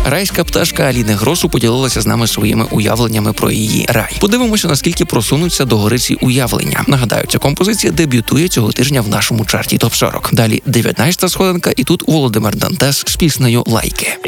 Райська пташка Аліни Гросу поділилася з нами своїми уявленнями про її рай. Подивимося, наскільки просунуться догори ці уявлення. Нагадаю, ця композиція дебютує цього тижня в нашому чарті ТОП-40. Далі 19-та сходинка, і тут Володимир Дантес з піснею «Лайки».